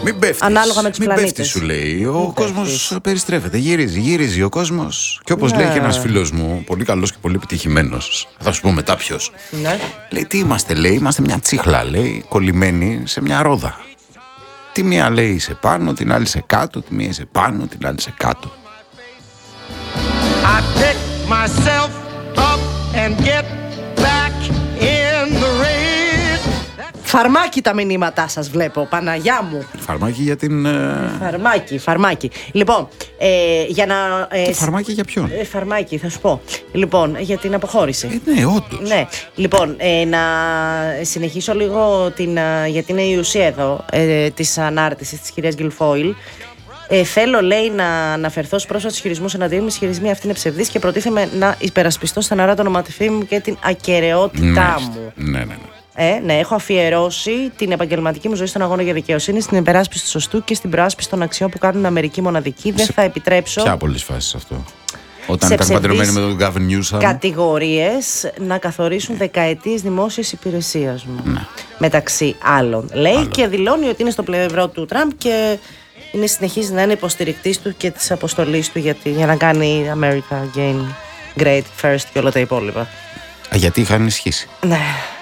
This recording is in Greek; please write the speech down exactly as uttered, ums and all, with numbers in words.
Μην πέφτεις, ανάλογα με τους μην πλανήτες. πέφτεις, σου λέει. Ο Μην κόσμος πέφτεις. περιστρέφεται, γυρίζει, γυρίζει ο κόσμος. Και όπως Ναι. λέει και ένας φίλος μου, πολύ καλός και πολύ επιτυχημένος, θα σου πω μετά ποιος. Ναι. Λέει, τι είμαστε, λέει, είμαστε μια τσίχλα, λέει, κολλημένη σε μια ρόδα. Τη μία λέει είσαι πάνω, την άλλη σε κάτω, τη μία είσαι πάνω, την άλλη σε κάτω. I pick myself up and get back in the race. Φαρμάκι τα μηνύματά σας βλέπω, Παναγιά μου. Φαρμάκι για την... ε, Φαρμάκι, φαρμάκι. Λοιπόν, ε, για να... Ε, Το φαρμάκι για ποιον? ε, φαρμάκι, θα σου πω. Λοιπόν, για την αποχώρηση. Ε, ναι, όντως. Ναι, λοιπόν, ε, να συνεχίσω λίγο την, ε, γιατί είναι η ουσία εδώ ε, της ανάρτησης της κυρίας Γκιλφόιλ. Ε, θέλω, λέει, να αναφερθώ στους πρόσφατους χειρισμούς εναντίον μου. Οι χειρισμοί αυτοί είναι ψευδείς και προτίθεμαι να υπερασπιστώ στεναρά το ονοματιφή μου και την ακεραιότητά μου. Ναι, ναι, ναι. Ε, ναι, έχω αφιερώσει την επαγγελματική μου ζωή στον αγώνα για δικαιοσύνη, στην υπεράσπιση του σωστού και στην προάσπιση των αξιών που κάνουν Αμερική μοναδική. Δεν θα επιτρέψω. Ποια πολλές φάσεις αυτό? Όταν σε ήταν ψευδείς παντρεμένη με τον Γκάβιν Νιούσαμ. κατηγορίες να καθορίσουν δεκαετίες δημόσιας υπηρεσίας μου. Ναι. Μεταξύ άλλων. Λέει Άλλο. και δηλώνει ότι είναι στο πλευρό του Τραμπ και είναι, συνεχίζει να είναι υποστηρικτής του και της αποστολής του για, για να κάνει America Again Great First και όλα τα υπόλοιπα. Α, γιατί είχαν ισχύσει. Ναι.